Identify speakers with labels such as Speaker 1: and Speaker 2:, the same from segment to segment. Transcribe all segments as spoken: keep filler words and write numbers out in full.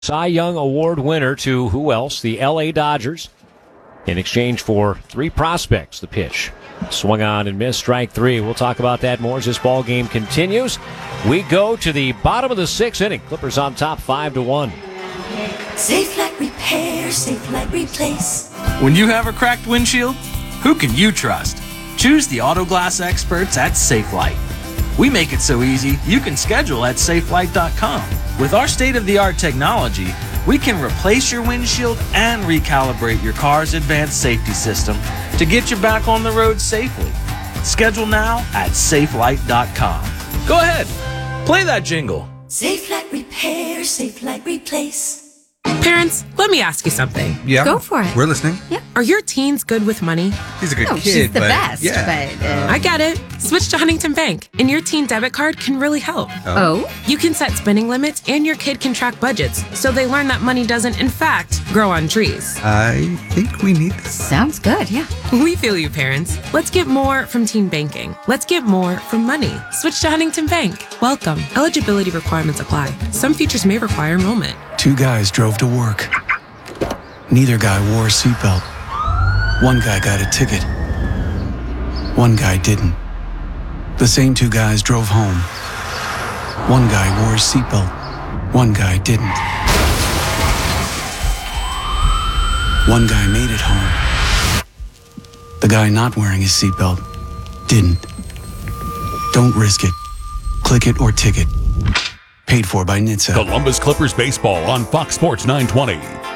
Speaker 1: Cy Young Award winner to who else? The L A Dodgers. In exchange for three prospects, the pitch. Swung on and missed, strike three. We'll talk about that more as this ball game continues. We go to the bottom of the sixth inning. Clippers on top five to one.
Speaker 2: Safe like repair, safe like replace.
Speaker 3: When you have a cracked windshield, who can you trust? Choose the Auto Glass experts at Safelite. We make it so easy you can schedule at safelite dot com. With our state-of-the-art technology, we can replace your windshield and recalibrate your car's advanced safety system to get you back on the road safely. Schedule now at safelite dot com. Go ahead, play that jingle.
Speaker 2: Safe like repair, safe like replace.
Speaker 4: Parents, let me ask you something.
Speaker 5: Yeah.
Speaker 6: Go for it.
Speaker 5: We're listening.
Speaker 6: Yeah.
Speaker 4: Are your teens good with money?
Speaker 5: He's a good
Speaker 6: No,
Speaker 5: kid,
Speaker 6: she's the
Speaker 5: but
Speaker 6: best,
Speaker 5: yeah.
Speaker 6: but, uh,
Speaker 4: I get it. Switch to Huntington Bank, and your teen debit card can really help.
Speaker 6: Oh?
Speaker 4: You can set spending limits, and your kid can track budgets, so they learn that money doesn't, in fact, grow on trees.
Speaker 5: I think we need this.
Speaker 6: Sounds good, yeah.
Speaker 4: We feel you, parents. Let's get more from teen banking. Let's get more from money. Switch to Huntington Bank. Welcome. Eligibility requirements apply. Some features may require enrollment.
Speaker 7: Two guys drove to work. Neither guy wore a seatbelt. One guy got a ticket. One guy didn't. The same two guys drove home. One guy wore a seatbelt. One guy didn't. One guy made it home. The guy not wearing his seatbelt didn't. Don't risk it. Click it or ticket. Paid for by N H T S A.
Speaker 8: Columbus Clippers baseball on Fox Sports nine twenty.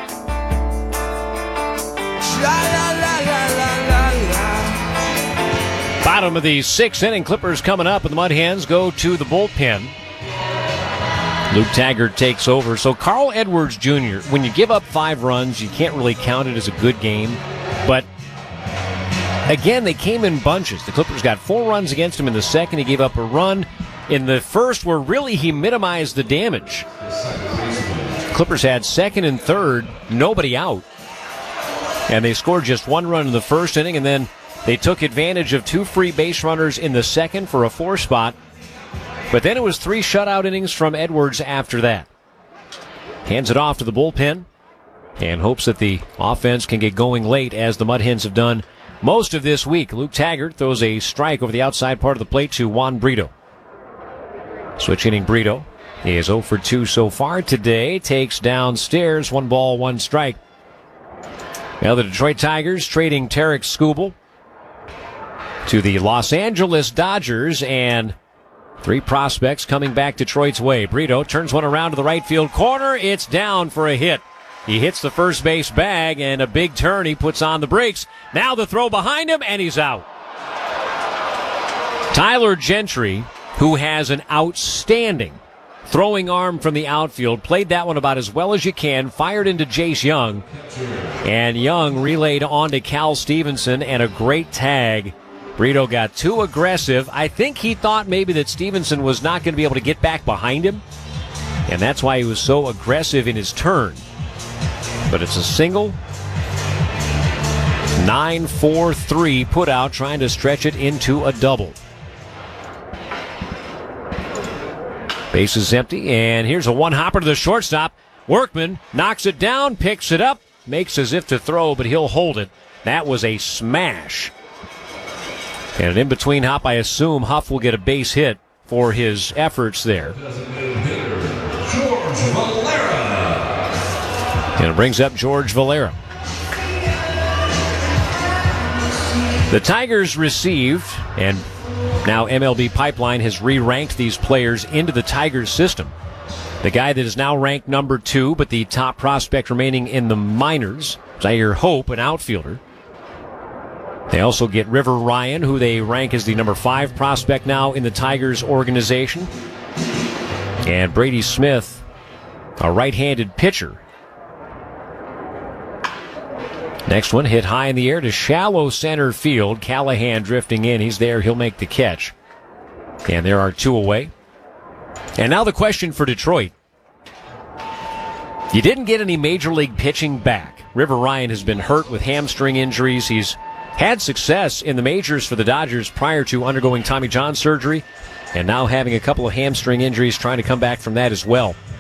Speaker 1: Bottom of the sixth inning, Clippers coming up, and the Mud Hens go to the bullpen. Luke Taggart takes over. So Carl Edwards Junior, when you give up five runs, you can't really count it as a good game. But again, they came in bunches. The Clippers got four runs against him in the second. He gave up a run in the first where really he minimized the damage. Clippers had second and third, nobody out. And they scored just one run in the first inning, and then they took advantage of two free base runners in the second for a four spot. But then it was three shutout innings from Edwards after that. Hands it off to the bullpen and hopes that the offense can get going late, as the Mud Hens have done most of this week. Luke Taggart throws a strike over the outside part of the plate to Juan Brito. Switch inning Brito is oh for two so far today. Takes downstairs, one ball, one strike. Now the Detroit Tigers trading Tarek Skubal to the Los Angeles Dodgers, and three prospects coming back Detroit's way. Brito turns one around to the right field corner. It's down for a hit. He hits the first base bag, and a big turn. He puts on the brakes. Now the throw behind him, and he's out. Tyler Gentry, who has an outstanding throwing arm from the outfield, played that one about as well as you can, fired into Jace Young, and Young relayed on to Cal Stevenson, and a great tag. Brito got too aggressive. I think he thought maybe that Stevenson was not going to be able to get back behind him, and that's why he was so aggressive in his turn. But it's a single. nine four three put out, trying to stretch it into a double. Base is empty, and here's a one-hopper to the shortstop. Workman knocks it down, picks it up, makes as if to throw, but he'll hold it. That was a smash. And an in-between hop, I assume Huff will get a base hit for his efforts there.
Speaker 9: George Valera.
Speaker 1: And it brings up George Valera. The Tigers received, and now M L B Pipeline has re-ranked these players into the Tigers system. The guy that is now ranked number two, but the top prospect remaining in the minors, Zaire Hope, an outfielder. They also get River Ryan, who they rank as the number five prospect now in the Tigers organization. And Brady Smith, a right-handed pitcher. Next one hit high in the air to shallow center field. Callahan drifting in. He's there. He'll make the catch. And there are two away. And now the question for Detroit. You didn't get any major league pitching back. River Ryan has been hurt with hamstring injuries. He's had success in the majors for the Dodgers prior to undergoing Tommy John surgery, and now having a couple of hamstring injuries, trying to come back from that as well.